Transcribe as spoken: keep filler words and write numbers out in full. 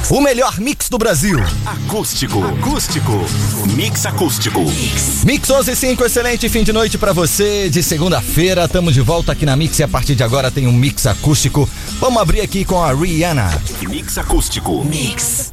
O melhor mix do Brasil. Acústico. Acústico. Mix acústico. Mix, mix onze e cinco, excelente fim de noite pra você. De segunda-feira, estamos de volta aqui na Mix e a partir de agora tem um mix acústico. Vamos abrir aqui com a Rihanna. Mix acústico. Mix.